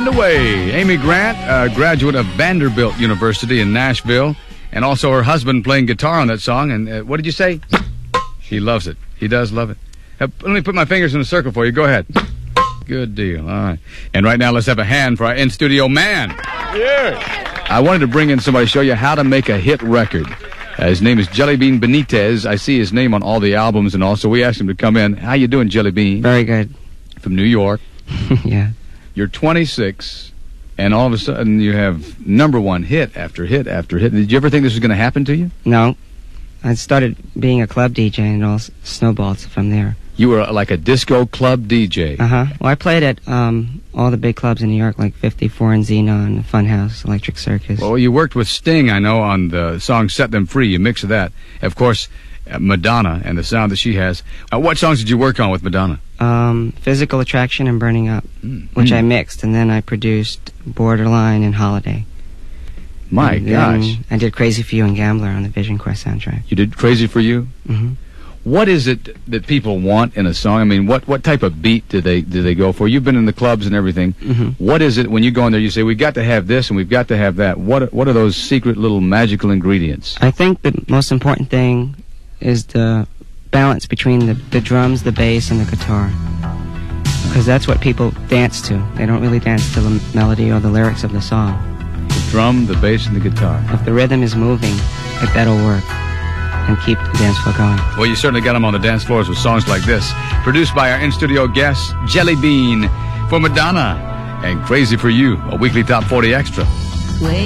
away. Amy Grant, a graduate of Vanderbilt University in Nashville, and also her husband playing guitar on that song. And what did you say? He loves it. He does love it. Let me put my fingers in a circle for you. Go ahead. Good deal. All right. And right now, let's have a hand for our in-studio man. Yeah. I wanted to bring in somebody to show you how to make a hit record. His name is Jelly Bean Benitez. I see his name on all the albums and all, so we asked him to come in. How you doing, Jelly Bean? Very good. From New York. Yeah. You're 26, and all of a sudden you have number one hit after hit after hit. Did you ever think this was going to happen to you? No. I started being a club DJ, and it all snowballed from there. You were like a disco club DJ. Uh-huh. Well, I played at all the big clubs in New York, like 54 and Xenon, Funhouse, Electric Circus. Well, you worked with Sting, I know, on the song Set Them Free. You mixed that. Of course, Madonna and the sound that she has. What songs did you work on with Madonna? Physical Attraction and Burning Up, which I mixed, and then I produced Borderline and Holiday. My gosh. I did Crazy for You and Gambler on the Vision Quest soundtrack. You did Crazy for You? Mm-hmm. What is it that people want in a song? I mean, what type of beat do they go for? You've been in the clubs and everything. Mm-hmm. What is it when you go in there, you say, we've got to have this and we've got to have that? What are those secret little magical ingredients? I think the most important thing is the balance between the drums, the bass, and the guitar. Because that's what people dance to. They don't really dance to the melody or the lyrics of the song. The drum, the bass, and the guitar. If the rhythm is moving, that'll work and keep the dance floor going. Well, you certainly got them on the dance floors with songs like this. Produced by our in-studio guest, Jelly Bean, for Madonna and Crazy for You, a weekly Top 40 Extra.